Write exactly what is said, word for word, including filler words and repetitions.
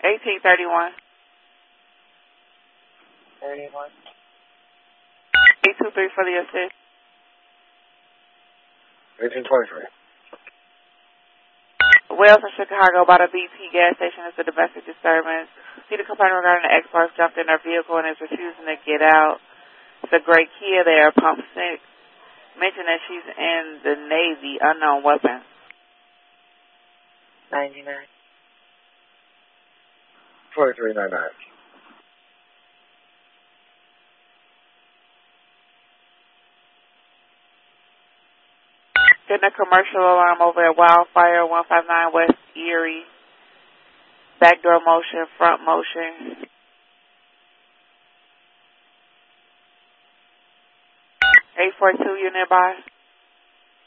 eighteen thirty-one. thirty-one. eight two three for the assist. eighteen twenty-three. Wells in Chicago by the B T gas station is a domestic disturbance. See the complaint regarding the ex-wife jumped in her vehicle and is refusing to get out. It's a gray Kia there, pump six. Mention that she's in the Navy, unknown weapon. ninety-nine. forty-three ninety-nine. Getting a commercial alarm over at Wildfire, one five nine West Erie. Backdoor motion, front motion. eight four two, you nearby?